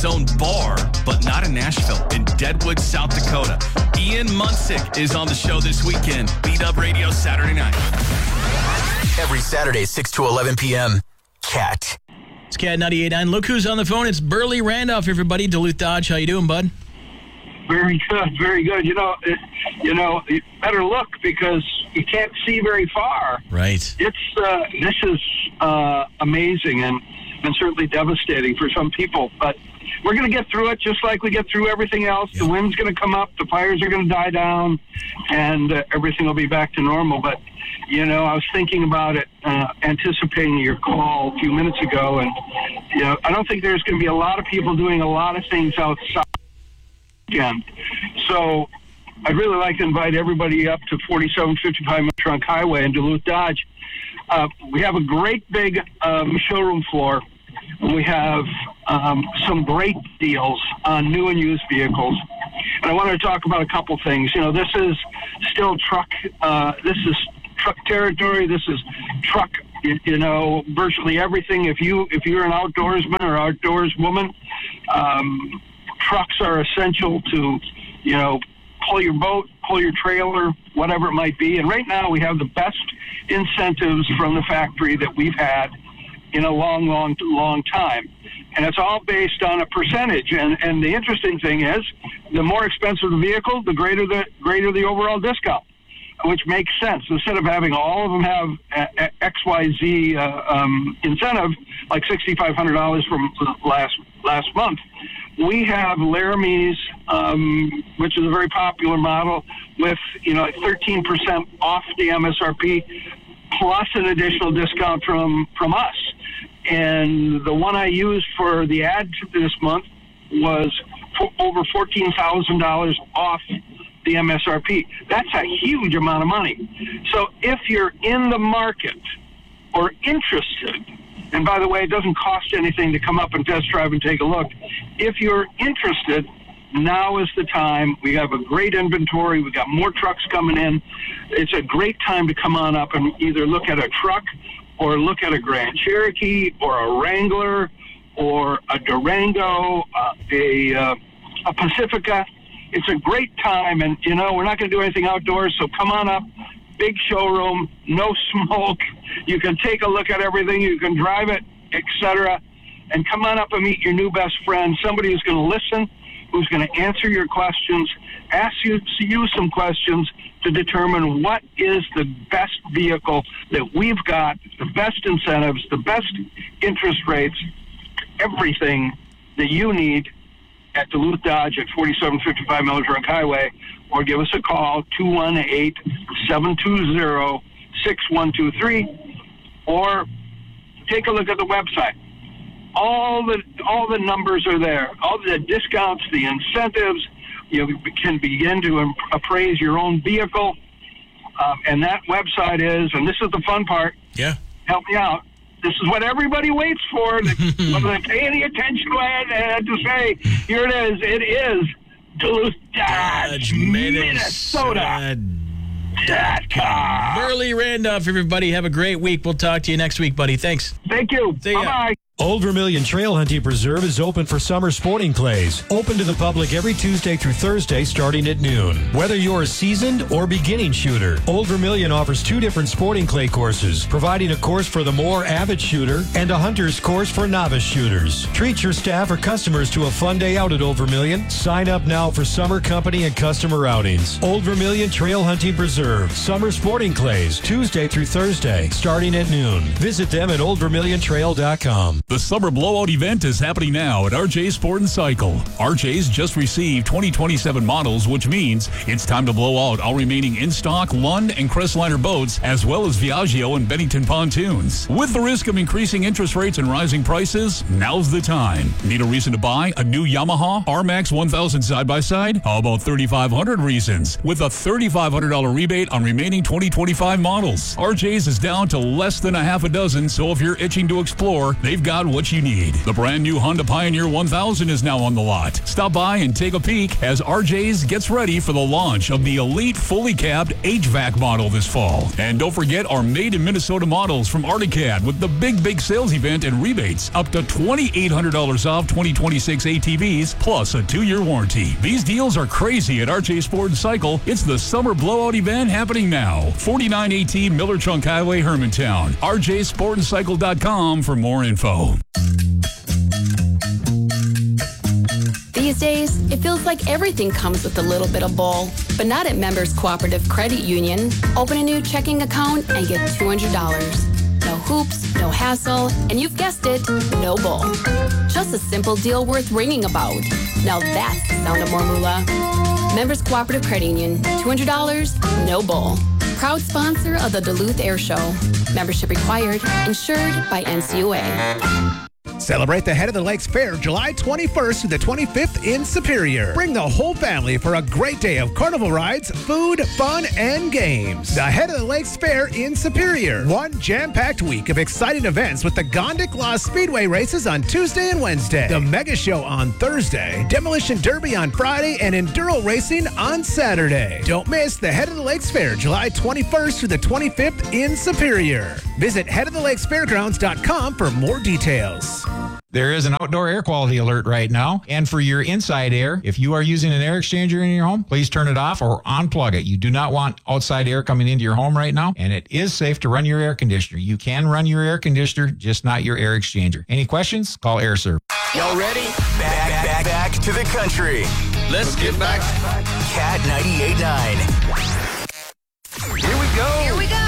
his own bar, but not in Nashville, in Deadwood, South Dakota. Ian Munsick is on the show this weekend. Beat Up Radio Saturday night. Every Saturday, 6 to 11 p.m. Cat. It's Cat 98.9. Look who's on the phone. It's Burley Randolph, everybody. Duluth Dodge. How you doing, bud? Very good, very good. You better look because you can't see very far. Right. This is amazing and certainly devastating for some people. But we're going to get through it just like we get through everything else. Yep. The wind's going to come up, the fires are going to die down, and everything will be back to normal. But, I was thinking about it, anticipating your call a few minutes ago, and, I don't think there's going to be a lot of people doing a lot of things outside again. So I'd really like to invite everybody up to 4755 Trunk Highway in Duluth Dodge. We have a great big showroom floor. We have some great deals on new and used vehicles. And I wanted to talk about a couple things. This is still truck. This is truck territory. This is truck, virtually everything. If you're an outdoorsman or outdoorswoman, trucks are essential to, pull your boat, pull your trailer, whatever it might be. And right now we have the best incentives from the factory that we've had in a long, long, long time. And it's all based on a percentage. And the interesting thing is, the more expensive the vehicle, the greater the overall discount, which makes sense. Instead of having all of them have XYZ incentive, like $6,500 from last month, we have Laramie's, which is a very popular model, with 13% off the MSRP, plus an additional discount from us. And the one I used for the ad this month was over $14,000 off the MSRP. That's a huge amount of money. So if you're in the market or interested, and by the way, it doesn't cost anything to come up and test drive and take a look. If you're interested, now is the time. We have a great inventory. We got more trucks coming in. It's a great time to come on up and either look at a truck or look at a Grand Cherokee or a Wrangler or a Durango, a Pacifica. It's a great time, and, we're not going to do anything outdoors, so come on up. Big showroom, no smoke. You can take a look at everything. You can drive it, etc. And come on up and meet your new best friend, somebody who's going to listen, who's going to answer your questions, ask you some questions to determine what is the best vehicle that we've got, the best incentives, the best interest rates, everything that you need at Duluth Dodge at 4755 Miller Trunk Highway, or give us a call, 218-720-6123, or take a look at the website. All the numbers are there, all the discounts, the incentives. You can begin to appraise your own vehicle, and that website is, and this is the fun part. Yeah. Help me out. This is what everybody waits for. Whether they pay any attention to it, and to say, here it is. It is Duluth Dodge, Minnesota.com. Burley Randolph, everybody. Have a great week. We'll talk to you next week, buddy. Thanks. Thank you. Bye-bye. Old Vermilion Trail Hunting Preserve is open for summer sporting clays. Open to the public every Tuesday through Thursday starting at noon. Whether you're a seasoned or beginning shooter, Old Vermilion offers 2 different sporting clay courses, providing a course for the more avid shooter and a hunter's course for novice shooters. Treat your staff or customers to a fun day out at Old Vermilion. Sign up now for summer company and customer outings. Old Vermilion Trail Hunting Preserve, summer sporting clays, Tuesday through Thursday starting at noon. Visit them at oldvermiliontrail.com. The Summer Blowout event is happening now at RJ's Sport & Cycle. RJ's just received 2027 models, which means it's time to blow out all remaining in-stock Lund and Crestliner boats, as well as Viaggio and Bennington pontoons. With the risk of increasing interest rates and rising prices, now's the time. Need a reason to buy a new Yamaha RMAX 1000 side-by-side? How about 3,500 reasons with a $3,500 rebate on remaining 2025 models? RJ's is down to less than a half a dozen, so if you're itching to explore, they've got got what you need. The brand new Honda Pioneer 1000 is now on the lot. Stop by and take a peek as RJ's gets ready for the launch of the Elite fully cabbed HVAC model this fall. And don't forget our made in Minnesota models from Articad with the big sales event and rebates up to $2,800 off 2026 ATVs plus a 2-year warranty. These deals are crazy at RJ Sport & Cycle. It's the summer blowout event happening now. 4918 Miller Trunk Highway, Hermantown. RJSportandCycle.com for more info. These days, it feels like everything comes with a little bit of bull, but not at Members Cooperative Credit Union. Open a new checking account and get $200. No hoops, no hassle, and you've guessed it, no bull. Just a simple deal worth ringing about. Now that's the sound of more moolah. Members Cooperative Credit Union, $200, no bull. Proud sponsor of the Duluth Air Show. Membership required, insured by NCUA. Celebrate the Head of the Lakes Fair July 21st to the 25th in Superior. Bring the whole family for a great day of carnival rides, food, fun, and games. The Head of the Lakes Fair in Superior. One jam-packed week of exciting events with the Gondik Law Speedway races on Tuesday and Wednesday, the Mega Show on Thursday, Demolition Derby on Friday, and Enduro Racing on Saturday. Don't miss the Head of the Lakes Fair July 21st to the 25th in Superior. Visit headofthelakefairgrounds.com for more details. There is an outdoor air quality alert right now. And for your inside air, if you are using an air exchanger in your home, please turn it off or unplug it. You do not want outside air coming into your home right now. And it is safe to run your air conditioner. You can run your air conditioner, just not your air exchanger. Any questions? Call AirServe. Y'all ready? Back to the country. Let's get back. Cat 98.9. Here we go. Here we go.